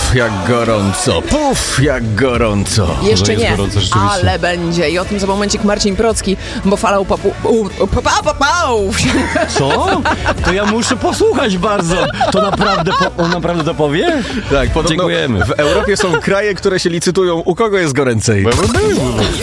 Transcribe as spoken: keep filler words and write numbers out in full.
Puf, jak gorąco, puf, jak gorąco. Jeszcze jest nie, gorąco, rzeczywiście. ale będzie. I o tym za momencik Marcin Procki, bo falał popu... u- Papa, papał! Co? To ja muszę posłuchać bardzo. To naprawdę, po, on naprawdę to powie? Tak, podobno Dziękujemy. w Europie są kraje, które się licytują, u kogo jest goręcej.